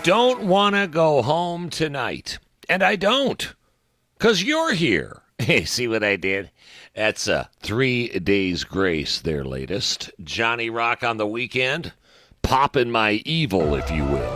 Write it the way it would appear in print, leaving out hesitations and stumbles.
don't want to go home tonight. And I don't, because you're here. Hey, see what I did? That's 3 Days Grace, their latest. Johnny Rock on the weekend. Popping my evil, if you will.